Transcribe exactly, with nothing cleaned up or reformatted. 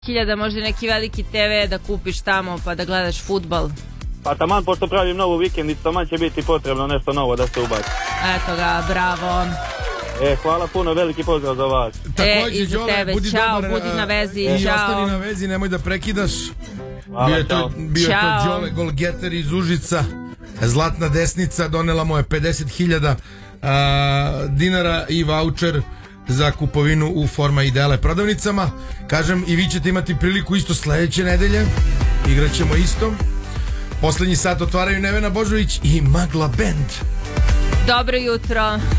hiljada, možda neki veliki te ve da kupiš tamo pa da gledaš fudbal. Pa taman, pošto pravim novu vikendicu, taman će biti potrebno nešto novo da se ubaci. Eto ga, bravo. E, hvala puno, veliki pozdrav za vas. E, i za tebe, čao, budi na vezi, i čao. ostani na vezi, nemoj da prekidaš. Hvala, bio je čao. to, bio je to Đole Golgeter iz Užica. Zlatna desnica donela mu je pedeset hiljada dinara i vaučer za kupovinu u Forma Ideale prodavnicama. Kažem, i vi ćete imati priliku isto sledeće nedelje. Igraćemo isto. Poslednji sat otvaraju Nevena Božović i Magla Band. Dobro jutro.